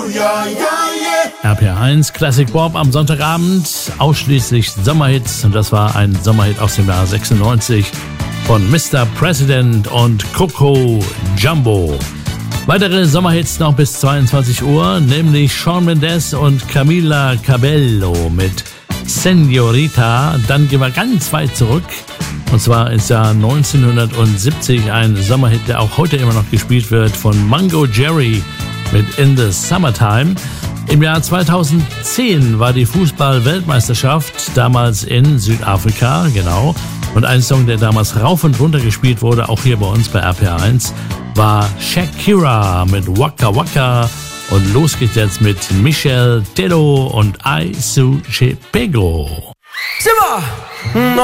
RPR1 Classic Bob am Sonntagabend, ausschließlich Sommerhits, und das war ein Sommerhit aus dem Jahr 96 von Mr. President und Coco Jumbo. Weitere Sommerhits noch bis 22 Uhr, nämlich Shawn Mendes und Camila Cabello mit Señorita. Dann gehen wir ganz weit zurück, und zwar ins Jahr 1970, ein Sommerhit, der auch heute immer noch gespielt wird, von Mungo Jerry mit In the Summertime. Im Jahr 2010 war die Fußball-Weltmeisterschaft, damals in Südafrika, genau. Und ein Song, der damals rauf und runter gespielt wurde, auch hier bei uns bei RPR1, war Shakira mit Waka Waka. Und los geht's jetzt mit Michel Tello und Ai Su Chepego. Simba!